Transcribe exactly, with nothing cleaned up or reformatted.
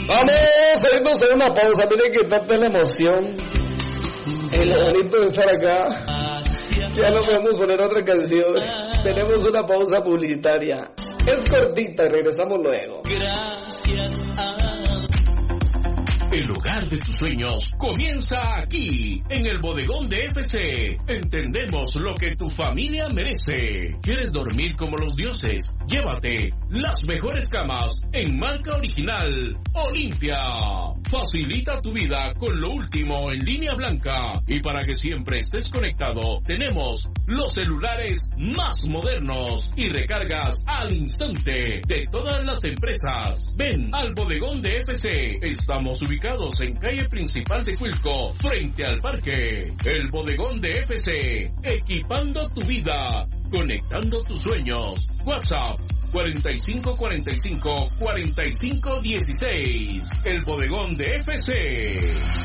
Vamos a irnos a una pausa. Miren que tanta la emoción. El bonito de estar acá. Ya no podemos poner otra canción. Tenemos una pausa publicitaria. Es cortita y regresamos luego. Gracias a... El hogar de tus sueños comienza aquí, en el Bodegón de F C. Entendemos lo que tu familia merece. ¿Quieres dormir como los dioses? Llévate las mejores camas en marca original Olimpia. Facilita tu vida con lo último en línea blanca. Y para que siempre estés conectado, tenemos los celulares más modernos y recargas al instante de todas las empresas. Ven al Bodegón de F C. Estamos ubicados en calle principal de Cuilco, frente al parque. El Bodegón de F C, equipando tu vida, conectando tus sueños. WhatsApp cuarenta y cinco cuarenta y cinco cuarenta y cinco dieciséis. El Bodegón de F C.